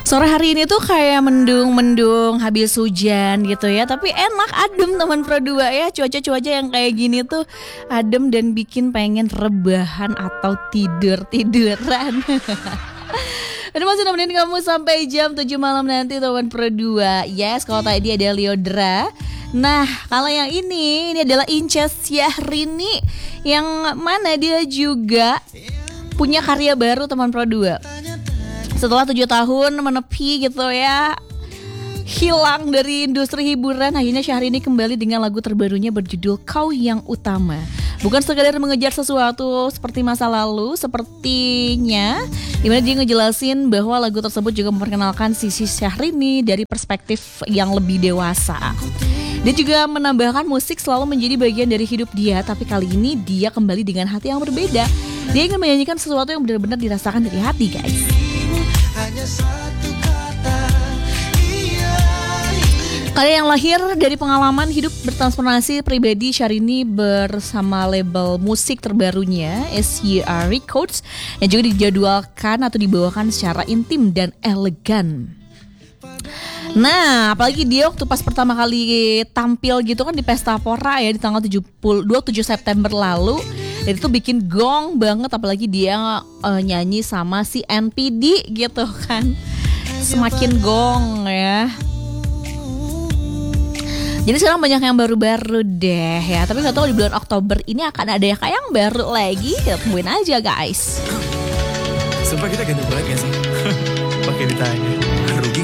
Sore hari ini tuh kayak mendung-mendung habis hujan gitu ya. Tapi enak, adem teman Pro 2 ya. Cuaca-cuaca yang kayak gini tuh adem dan bikin pengen rebahan atau tidur-tiduran. Udah masih nemenin kamu sampai jam 7 malam nanti teman Pro 2. Yes, kalau tadi ada Liodra. Nah, kalau yang ini adalah Inces Syahrini, yang mana dia juga punya karya baru teman Pro 2. Setelah 7 tahun menepi gitu ya, hilang dari industri hiburan, akhirnya Syahrini kembali dengan lagu terbarunya berjudul Kau Yang Utama. Bukan sekadar mengejar sesuatu seperti masa lalu, sepertinya dimana dia ngejelasin bahwa lagu tersebut juga memperkenalkan sisi Syahrini dari perspektif yang lebih dewasa. Dia juga menambahkan musik selalu menjadi bagian dari hidup dia, tapi kali ini dia kembali dengan hati yang berbeda. Dia ingin menyanyikan sesuatu yang benar-benar dirasakan dari hati, guys. Karya yang lahir dari pengalaman hidup bertransformasi pribadi Syahrini bersama label musik terbarunya SYR Records yang juga dijadwalkan atau dibawakan secara intim dan elegan. Nah, apalagi dia waktu pas pertama kali tampil gitu kan di Pesta Pora ya di tanggal 27 September lalu. Dan itu bikin gong banget, apalagi dia nyanyi sama si NPD gitu kan. Semakin gong ya. Jadi sekarang banyak yang baru-baru deh ya. Tapi gak tahu di bulan Oktober ini akan ada yang baru lagi. Ya, tungguin aja guys. Sumpah kita ganti banget gak sih? Pakai ditanya. Rugi